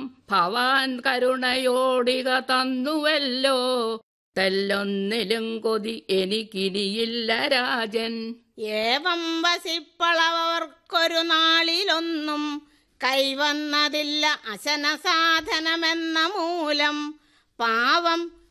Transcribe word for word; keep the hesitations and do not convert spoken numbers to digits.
ഭവാൻ കരുണയോടിക തന്നുവല്ലോ. തെല്ലൊന്നിലും കൊതി എനിക്കിനിയില്ല രാജൻ. ഏവം വസിപ്പളവർക്കൊരു നാളിലൊന്നും കൈവന്നതില്ല അശന സാധനമെന്ന മൂലം. പാവം